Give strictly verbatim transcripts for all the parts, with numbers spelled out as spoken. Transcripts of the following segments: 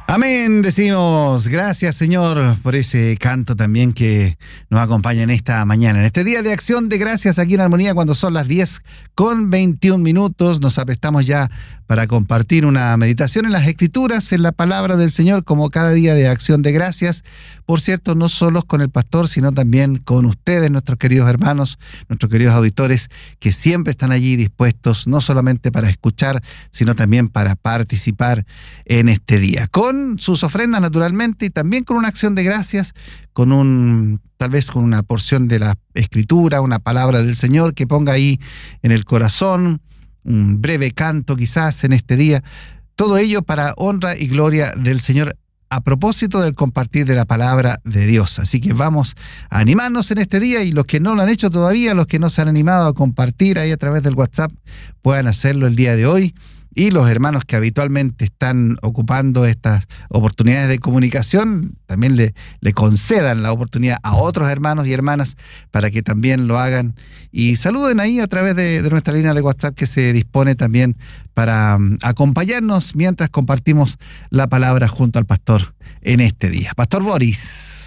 Amén, decimos. Gracias, Señor, por ese canto también que nos acompaña en esta mañana. En este día de acción de gracias aquí en Armonía, cuando son las diez con veintiún minutos, nos aprestamos ya para compartir una meditación en las Escrituras, en la palabra del Señor, como cada día de acción de gracias. Por cierto, no solo con el pastor, sino también con ustedes, nuestros queridos hermanos, nuestros queridos auditores, que siempre están allí dispuestos, no solamente para escuchar, sino también para participar en este día. Con sus ofrendas, naturalmente, y también con una acción de gracias, con un, tal vez con una porción de la Escritura, una palabra del Señor que ponga ahí en el corazón, un breve canto quizás en este día, todo ello para honra y gloria del Señor a propósito del compartir de la palabra de Dios. Así que vamos a animarnos en este día, y los que no lo han hecho todavía, los que no se han animado a compartir ahí a través del WhatsApp, puedan hacerlo el día de hoy. Y los hermanos que habitualmente están ocupando estas oportunidades de comunicación, también le, le concedan la oportunidad a otros hermanos y hermanas para que también lo hagan. Y saluden ahí a través de, de nuestra línea de WhatsApp, que se dispone también para um, acompañarnos mientras compartimos la palabra junto al pastor en este día. Pastor Boris.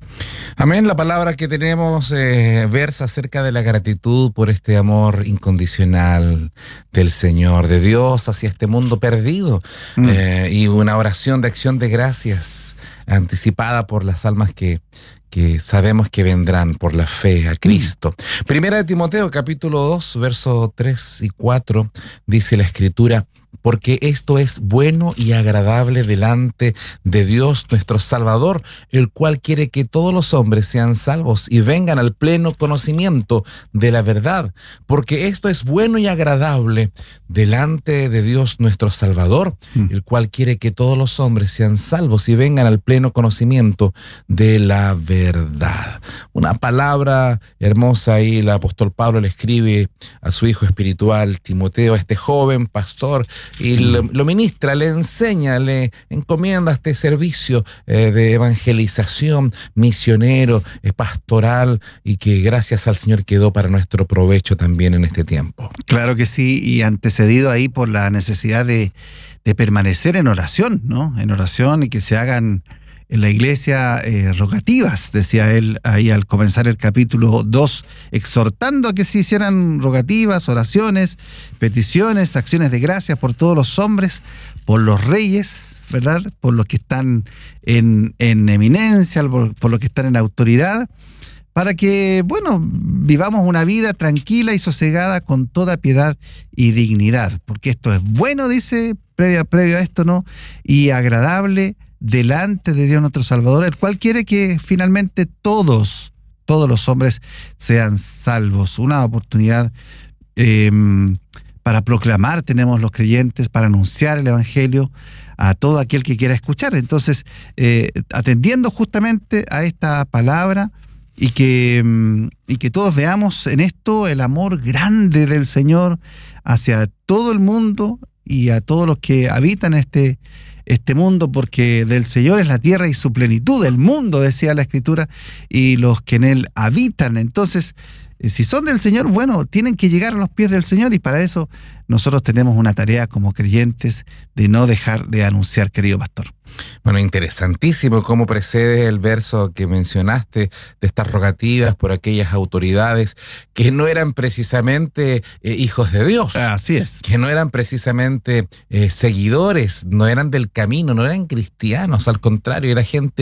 Amén. La palabra que tenemos eh, versa acerca de la gratitud por este amor incondicional del Señor, de Dios hacia este mundo perdido, mm. eh, y una oración de acción de gracias anticipada por las almas que, que sabemos que vendrán por la fe a Cristo. Mm. Primera de Timoteo, capítulo dos, versos tres y cuatro, dice la Escritura: porque esto es bueno y agradable delante de Dios nuestro Salvador, el cual quiere que todos los hombres sean salvos y vengan al pleno conocimiento de la verdad. Porque esto es bueno y agradable delante de Dios nuestro Salvador, mm. el cual quiere que todos los hombres sean salvos y vengan al pleno conocimiento de la verdad. Una palabra hermosa, y el apóstol Pablo le escribe a su hijo espiritual Timoteo, a este joven pastor, y lo, lo ministra, le enseña, le encomienda este servicio eh, de evangelización, misionero, eh, pastoral, y que gracias al Señor quedó para nuestro provecho también en este tiempo. Claro que sí, y antecedido ahí por la necesidad de, de permanecer en oración, ¿no? En oración, y que se hagan en la iglesia eh, rogativas, decía él ahí al comenzar el capítulo dos, exhortando a que se hicieran rogativas, oraciones, peticiones, acciones de gracias por todos los hombres, por los reyes, ¿verdad? Por los que están en, en eminencia, por, por los que están en autoridad, para que, bueno, vivamos una vida tranquila y sosegada con toda piedad y dignidad, porque esto es bueno, dice, previo, previo a esto, ¿no? Y agradable delante de Dios nuestro Salvador, el cual quiere que finalmente todos, todos los hombres sean salvos. Una oportunidad eh, para proclamar tenemos los creyentes, para anunciar el Evangelio a todo aquel que quiera escuchar. Entonces, eh, atendiendo justamente a esta palabra, y que, y que todos veamos en esto el amor grande del Señor hacia todo el mundo y a todos los que habitan este este mundo, porque del Señor es la tierra y su plenitud, el mundo, decía la Escritura, y los que en él habitan. Entonces, eh, si son del Señor, bueno, tienen que llegar a los pies del Señor, y para eso nosotros tenemos una tarea como creyentes de no dejar de anunciar, querido pastor. Bueno, interesantísimo cómo precede el verso que mencionaste de estas rogativas por aquellas autoridades que no eran precisamente eh, hijos de Dios. Así es. Que no eran precisamente eh, seguidores, no eran del camino, no eran cristianos, al contrario, era gente